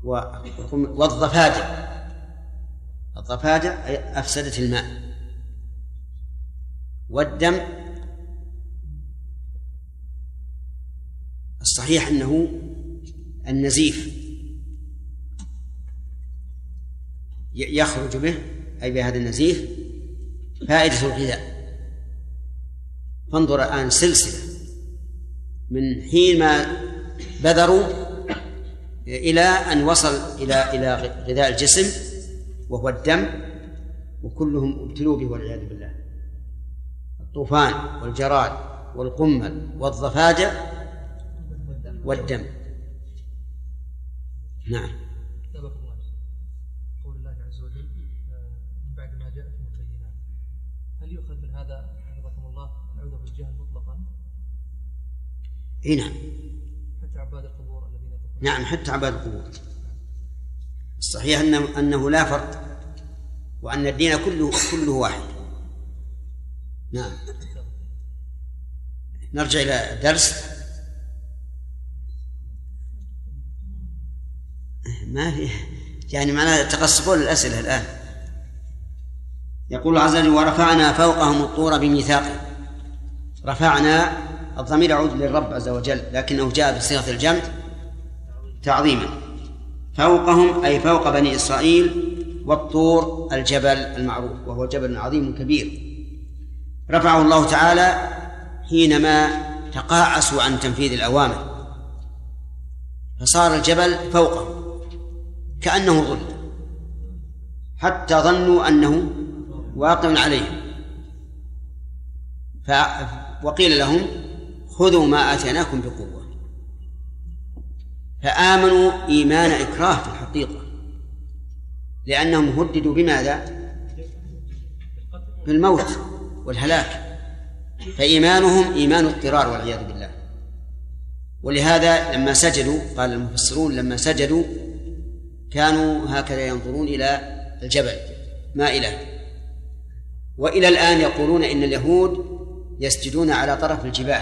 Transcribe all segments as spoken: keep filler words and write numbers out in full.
والضفادع. الضفادع أفسدت الماء. والدم الصحيح أنه النزيف يخرج به، أي بهذا النزيف فائدة الغذاء. فانظر الآن سلسلة من حين ما بذروا إلى أن وصل إلى إلى غذاء الجسم وهو الدم، وكلهم ابتلوا به والعياذ بالله. الطوفان والجراد والقمل والضفادع والدم. نعم. قول الله عز وجل بعد ما جاءتهم البينات، هل يؤخذ من هذا حفظكم الله العوذ بالجهل مطلقا؟ اي نعم. حتى عباد القبور الذين يطلقون. نعم حتى عباد القبور. الصحيح أنه, أنه لا فرق، وأن الدين كله كله واحد. نعم. نرجع إلى الدرس. ما في يعني معناه تقصفون الأسئلة الآن. يقول عز وجل: ورفعنا فوقهم الطور بميثاقه. رفعنا الضمير يعود للرب عز وجل، لكنه جاء بصيغة الجمع تعظيما. فوقهم أي فوق بني إسرائيل. والطور الجبل المعروف، وهو جبل عظيم كبير رفعه الله تعالى حينما تقاعسوا عن تنفيذ الأوامر، فصار الجبل فوقهم كأنه ظل، حتى ظنوا أنه واقع عليهم. ف... وقيل لهم: خذوا ما آتيناكم بقوة. فآمنوا إيمان إكراه في الحقيقة، لأنهم هددوا بماذا؟ بالموت والهلاك، فإيمانهم إيمان اضطرار والعياذ بالله. ولهذا لما سجدوا، قال المفسرون لما سجدوا كانوا هكذا ينظرون إلى الجبل مائلة. وإلى الآن يقولون إن اليهود يسجدون على طرف الجباه،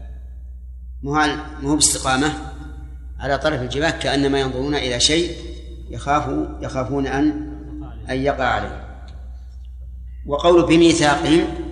مو باستقامة، على طرف الجباه، كأنما ينظرون إلى شيء يخافوا يخافون أن أن يقع عليه. وقول بميثاقهم